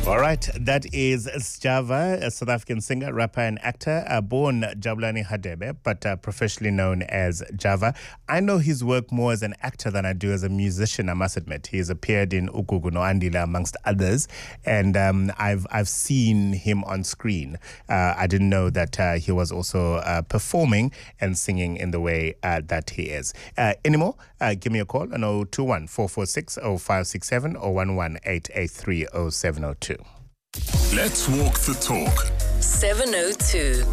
All right, that is Sjava, a South African singer, rapper, and actor, born Jabulani Hadebe, but professionally known as Java. I know his work more as an actor than I do as a musician, I must admit. He has appeared in Ugugu no Andile, amongst others, and I've seen him on screen. I didn't know that he was also performing and singing in the way that he is. Anymore, give me a call on 021 446 0567 or 11883 0702. Let's walk the talk. 702.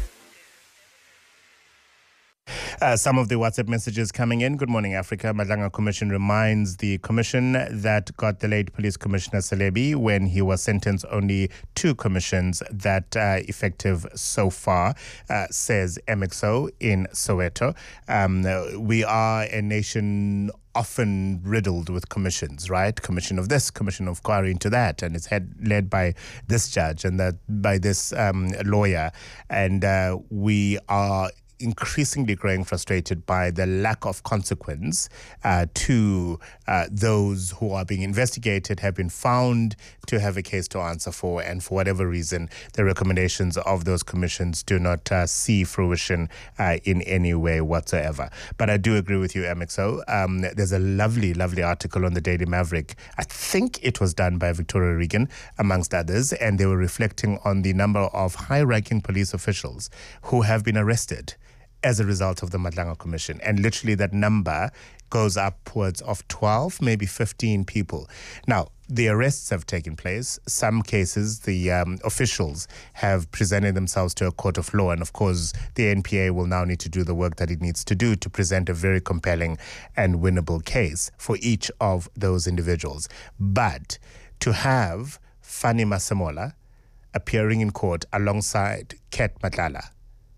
Some of the WhatsApp messages coming in. Good morning, Africa. Madlanga Commission reminds the Commission that got the late Police Commissioner Salebi when he was sentenced only 2 commissions that effective so far, says MXO in Soweto. We are a nation often riddled with commissions, right? Commission of this, commission of inquiry into that, and it's led by this judge and that by this lawyer, and we are increasingly growing frustrated by the lack of consequence to those who are being investigated, have been found to have a case to answer for, and for whatever reason, the recommendations of those commissions do not see fruition in any way whatsoever. But I do agree with you, MXO. There's a lovely, lovely article on the Daily Maverick. I think it was done by Victoria Regan, amongst others, and they were reflecting on the number of high-ranking police officials who have been arrested as a result of the Madlanga Commission. And literally that number goes upwards of 12, maybe 15 people. Now, the arrests have taken place. Some cases, the officials have presented themselves to a court of law. And of course, the NPA will now need to do the work that it needs to do to present a very compelling and winnable case for each of those individuals. But to have Fanny Masemola appearing in court alongside Ket Matlala,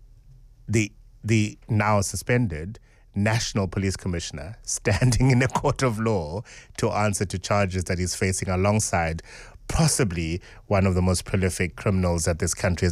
the now suspended National Police Commissioner, standing in a court of law to answer to charges that he's facing alongside possibly one of the most prolific criminals that this country has